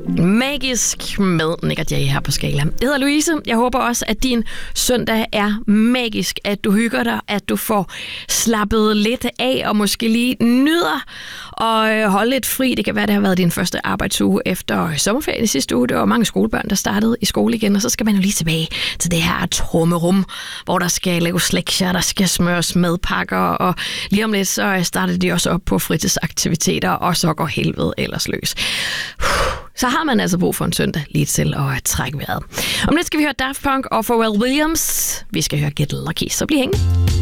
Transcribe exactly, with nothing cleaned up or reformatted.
Magisk med Nick og Jay her på Skala. Jeg hedder Louise. Jeg håber også, at din søndag er magisk, at du hygger dig, at du får slappet lidt af og måske lige nyder og holde lidt fri. Det kan være, det har været din første arbejdsuge efter sommerferien i sidste uge. Det var mange skolebørn, der startede i skole igen, og så skal man jo lige tilbage til det her trummerum, hvor der skal laves lektier, der skal smøres madpakker, og lige om lidt så starter de også op på fritidsaktiviteter, og så går helvede ellers løs. Så har man altså brug for en søndag lige til at trække vejret. Om lidt skal vi høre Daft Punk og Pharrell Williams. Vi skal høre Get Lucky, så bliv hængende.